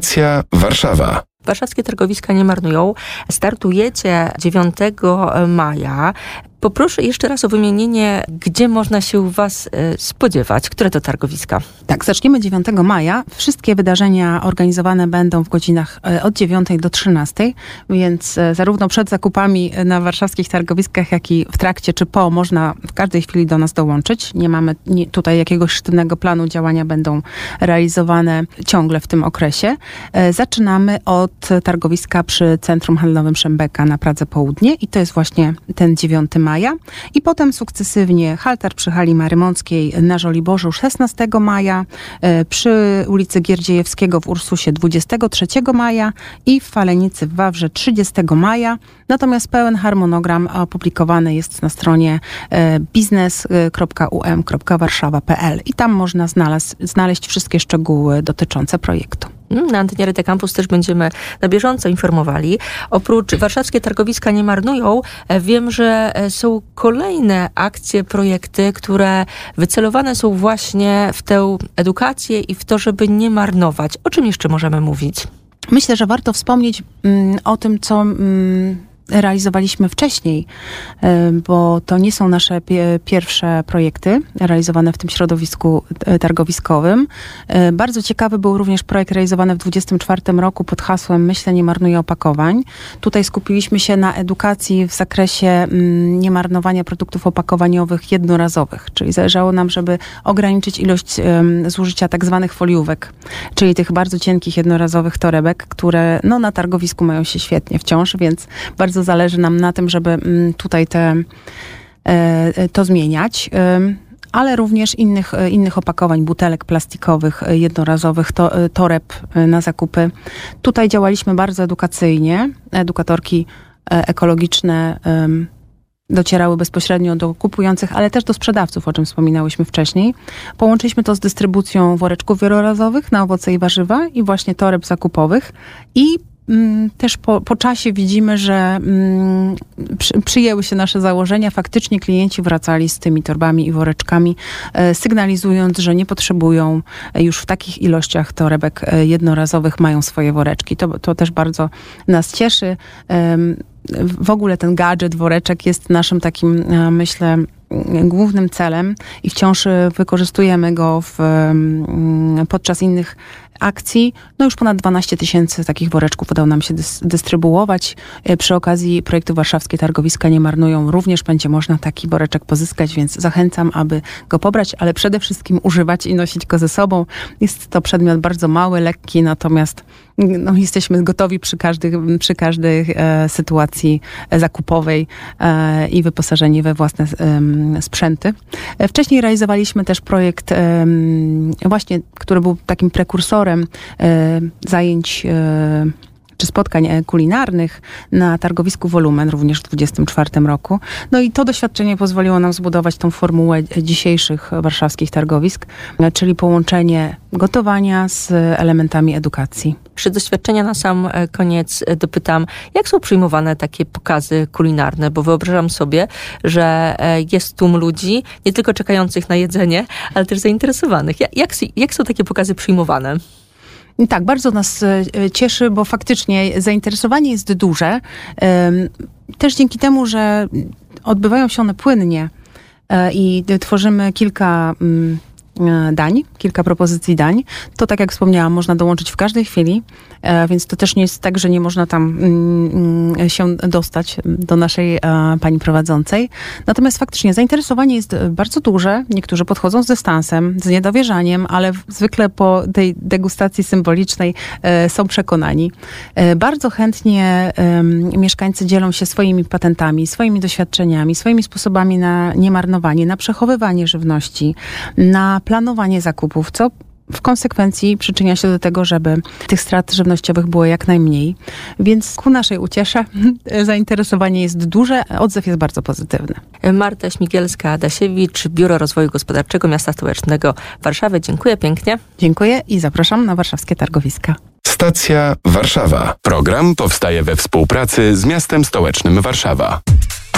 Stacja Warszawa. Warszawskie targowiska nie marnują. Startujecie 9 maja. Poproszę jeszcze raz o wymienienie, gdzie można się u Was spodziewać. Które to targowiska? Tak, zaczniemy 9 maja. Wszystkie wydarzenia organizowane będą w godzinach od 9 do 13, więc zarówno przed zakupami na warszawskich targowiskach, jak i w trakcie czy po można w każdej chwili do nas dołączyć. Nie mamy tutaj jakiegoś sztywnego planu działania, będą realizowane ciągle w tym okresie. Zaczynamy od targowiska przy Centrum Handlowym Szembeka na Pradze Południe i to jest właśnie ten 9 maja. I potem sukcesywnie haltar przy hali Marymąckiej na Żoliborzu 16 maja, przy ulicy Gierdziejewskiego w Ursusie 23 maja i w Falenicy w Wawrze 30 maja. Natomiast pełen harmonogram opublikowany jest na stronie biznes.um.warszawa.pl i tam można znaleźć wszystkie szczegóły dotyczące projektu. Na antenie Rety Campus też będziemy na bieżąco informowali. Oprócz warszawskie targowiska nie marnują, wiem, że są kolejne akcje, projekty, które wycelowane są właśnie w tę edukację i w to, żeby nie marnować. O czym jeszcze możemy mówić? Myślę, że warto wspomnieć o tym, co realizowaliśmy wcześniej, bo to nie są nasze pierwsze projekty realizowane w tym środowisku targowiskowym. Bardzo ciekawy był również projekt realizowany w 2024 roku pod hasłem Myślę, nie marnuję opakowań. Tutaj skupiliśmy się na edukacji w zakresie niemarnowania produktów opakowaniowych jednorazowych, czyli zależało nam, żeby ograniczyć ilość zużycia tak zwanych foliówek, czyli tych bardzo cienkich jednorazowych torebek, które na targowisku mają się świetnie wciąż, więc bardzo zależy nam na tym, żeby tutaj to zmieniać, ale również innych opakowań, butelek plastikowych, jednorazowych, toreb na zakupy. Tutaj działaliśmy bardzo edukacyjnie. Edukatorki ekologiczne docierały bezpośrednio do kupujących, ale też do sprzedawców, o czym wspominałyśmy wcześniej. Połączyliśmy to z dystrybucją woreczków wielorazowych na owoce i warzywa i właśnie toreb zakupowych i też po czasie widzimy, że przyjęły się nasze założenia. Faktycznie klienci wracali z tymi torbami i woreczkami, sygnalizując, że nie potrzebują już w takich ilościach torebek jednorazowych, mają swoje woreczki. To też bardzo nas cieszy. W ogóle ten gadżet, woreczek jest naszym takim, myślę, głównym celem i wciąż wykorzystujemy go podczas innych akcji. Już ponad 12 000 takich woreczków udało nam się dystrybuować. Przy okazji projektu Warszawskie Targowiska nie marnują. Również będzie można taki woreczek pozyskać, więc zachęcam, aby go pobrać, ale przede wszystkim używać i nosić go ze sobą. Jest to przedmiot bardzo mały, lekki, natomiast jesteśmy gotowi przy każdej sytuacji zakupowej i wyposażeni we własne sprzęty. Wcześniej realizowaliśmy też projekt właśnie, który był takim prekursorem zajęć czy spotkań kulinarnych na targowisku Wolumen również w 2024 roku. I to doświadczenie pozwoliło nam zbudować tą formułę dzisiejszych warszawskich targowisk, czyli połączenie gotowania z elementami edukacji. Przy doświadczenia na sam koniec dopytam, jak są przyjmowane takie pokazy kulinarne, bo wyobrażam sobie, że jest tłum ludzi, nie tylko czekających na jedzenie, ale też zainteresowanych. Jak są takie pokazy przyjmowane? Tak, bardzo nas cieszy, bo faktycznie zainteresowanie jest duże. Też dzięki temu, że odbywają się one płynnie i tworzymy kilka propozycji dań, to tak jak wspomniałam, można dołączyć w każdej chwili, więc to też nie jest tak, że nie można tam się dostać do naszej pani prowadzącej. Natomiast faktycznie zainteresowanie jest bardzo duże. Niektórzy podchodzą z dystansem, z niedowierzaniem, ale zwykle po tej degustacji symbolicznej są przekonani. Bardzo chętnie mieszkańcy dzielą się swoimi patentami, swoimi doświadczeniami, swoimi sposobami na niemarnowanie, na przechowywanie żywności, na planowanie zakupów, co w konsekwencji przyczynia się do tego, żeby tych strat żywnościowych było jak najmniej. Więc ku naszej uciesze zainteresowanie jest duże, odzew jest bardzo pozytywny. Marta Śmigielska-Adasiewicz, Biuro Rozwoju Gospodarczego Miasta Stołecznego Warszawy. Dziękuję pięknie. Dziękuję i zapraszam na warszawskie targowiska. Stacja Warszawa. Program powstaje we współpracy z Miastem Stołecznym Warszawa.